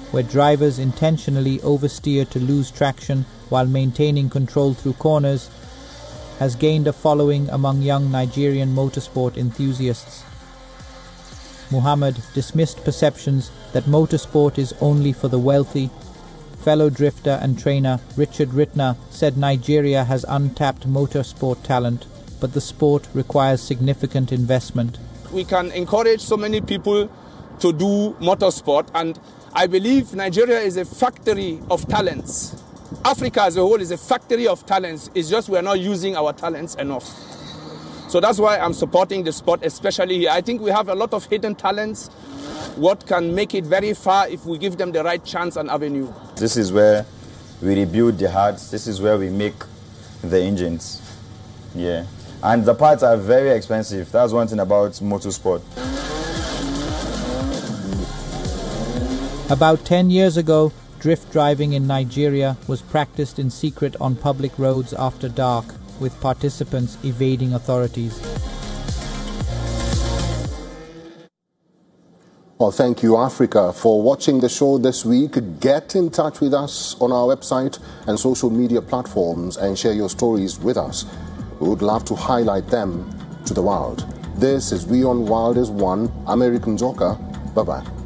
where drivers intentionally oversteer to lose traction while maintaining control through corners, has gained a following among young Nigerian motorsport enthusiasts. Muhammad dismissed perceptions that motorsport is only for the wealthy. Fellow drifter and trainer Richard Rittner said Nigeria has untapped motorsport talent, but the sport requires significant investment. We can encourage so many people to do motorsport, and I believe Nigeria is a factory of talents. Africa as a whole is a factory of talents. It's just we're not using our talents enough. So that's why I'm supporting the sport, especially here. I think we have a lot of hidden talents. What can make it very far if we give them the right chance and avenue. This is where we rebuild the hearts. This is where we make the engines. Yeah. And the parts are very expensive. That's one thing about motorsport. About 10 years ago, drift driving in Nigeria was practiced in secret on public roads after dark, with participants evading authorities. Well, thank you, Africa, for watching the show this week. Get in touch with us on our website and social media platforms and share your stories with us. We would love to highlight them to the world. This is We on Wild is One. I'm Eric Njoka. Bye-bye.